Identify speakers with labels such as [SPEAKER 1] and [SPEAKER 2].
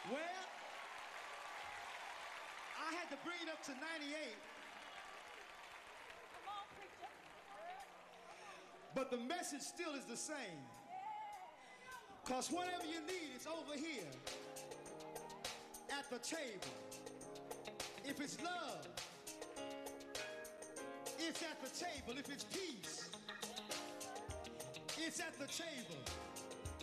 [SPEAKER 1] Well, I had to bring it up to 98.
[SPEAKER 2] Come on, preacher.
[SPEAKER 1] But the message still is the same. Because whatever you need, it's over here at the table. If it's love, it's at the table. If it's peace, it's at the table.